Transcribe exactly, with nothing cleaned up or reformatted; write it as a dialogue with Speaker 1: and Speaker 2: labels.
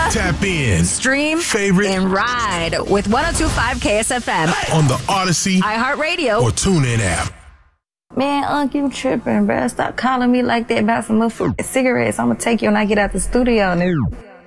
Speaker 1: Tap in,
Speaker 2: stream,
Speaker 1: favorite,
Speaker 2: and ride with one oh two point five K S F M
Speaker 1: on the Odyssey,
Speaker 2: iHeartRadio,
Speaker 1: or TuneIn app.
Speaker 3: Man, Unc, you tripping, bruh. Stop calling me like that about some motherfucking cigarettes. I'm gonna take you when I get out the studio, nigga.